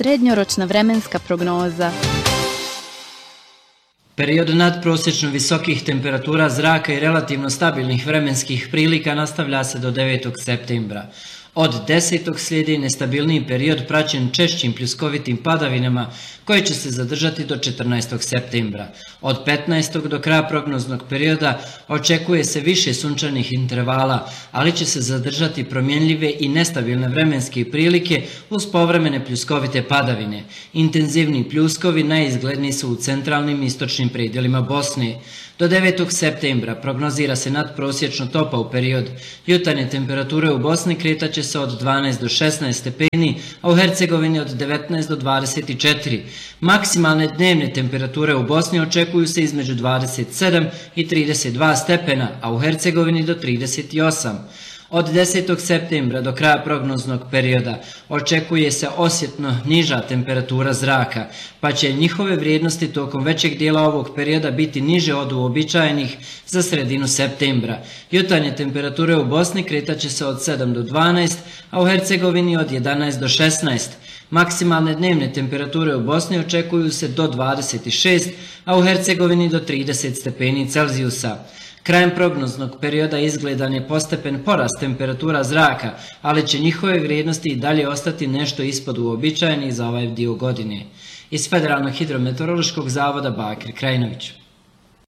Srednjoročna vremenska prognoza. Period nadprosječno visokih temperatura zraka i relativno stabilnih vremenskih prilika nastavlja se do 9. septembra. Od 10. slijedi nestabilniji period praćen češćim pljuskovitim padavinama koje će se zadržati do 14. septembra. Od 15. do kraja prognoznog perioda očekuje se više sunčanih intervala, ali će se zadržati promjenljive i nestabilne vremenske prilike uz povremene pljuskovite padavine. Intenzivni pljuskovi najizgledniji su u centralnim i istočnim predjelima Bosne. Do 9. septembra prognozira se nadprosječno topao period. Jutarnje temperature u Bosni kretat će se od 12 do 16 stepeni, a u Hercegovini od 19 do 24. Maksimalne dnevne temperature u Bosni očekuju se između 27 i 32 stepena, a u Hercegovini do 38. Od 10. septembra do kraja prognoznog perioda očekuje se osjetno niža temperatura zraka, pa će njihove vrijednosti tokom većeg dijela ovog perioda biti niže od uobičajenih za sredinu septembra. Jutarnje temperature u Bosni kretat će se od 7 do 12, a u Hercegovini od 11 do 16. Maksimalne dnevne temperature u Bosni očekuju se do 26, a u Hercegovini do 30 stepeni Celzijusa. Krajem prognoznog perioda izgledan je postepen porast temperatura zraka, ali će njihove vrijednosti i dalje ostati nešto ispod uobičajenih za ovaj dio godine. Iz Federalnog hidrometeorološkog zavoda Bakir Krajinović.